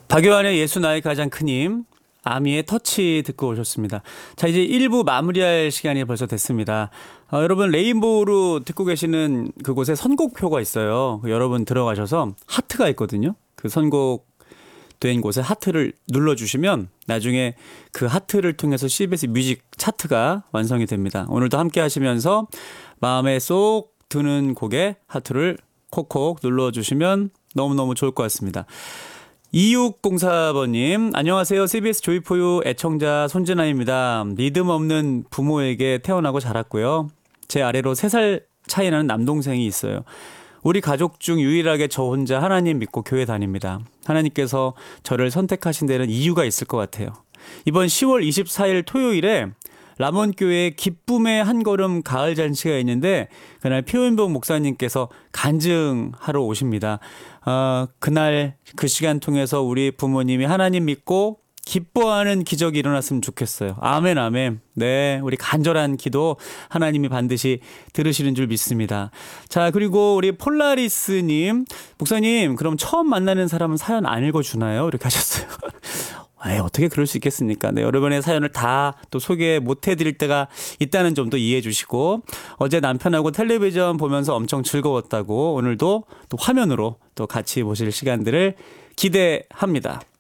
박요한의 예수 나의 가장 큰 힘, 아미의 터치 듣고 오셨습니다. 자, 이제 1부 마무리할 시간이 벌써 됐습니다. 여러분 레인보우로 듣고 계시는 그곳에 선곡표가 있어요. 여러분 들어가셔서 하트가 있거든요. 그 선곡된 곳에 하트를 눌러주시면 나중에 그 하트를 통해서 CBS 뮤직 차트가 완성이 됩니다. 오늘도 함께 하시면서 마음에 쏙 드는 곡에 하트를 콕콕 눌러주시면 너무너무 좋을 것 같습니다. 2604번님, 안녕하세요. CBS 조이포유 애청자 손진아입니다. 믿음 없는 부모에게 태어나고 자랐고요. 제 아래로 3살 차이 나는 남동생이 있어요. 우리 가족 중 유일하게 저 혼자 하나님 믿고 교회 다닙니다. 하나님께서 저를 선택하신 데는 이유가 있을 것 같아요. 이번 10월 24일 토요일에 람원교회에 기쁨의 한 걸음 가을 잔치가 있는데 그날 표윤복 목사님께서 간증하러 오십니다. 그날 그 시간 통해서 우리 부모님이 하나님 믿고 기뻐하는 기적이 일어났으면 좋겠어요. 아멘, 아멘. 네, 우리 간절한 기도 하나님이 반드시 들으시는 줄 믿습니다. 자, 그리고 우리 폴라리스님, 목사님, 그럼 처음 만나는 사람은 사연 안 읽어주나요? 이렇게 하셨어요. 어떻게 그럴 수 있겠습니까? 네, 여러분의 사연을 다 또 소개 못 해드릴 때가 있다는 점도 이해해 주시고, 어제 남편하고 텔레비전 보면서 엄청 즐거웠다고 오늘도 또 화면으로 또 같이 보실 시간들을 기대합니다.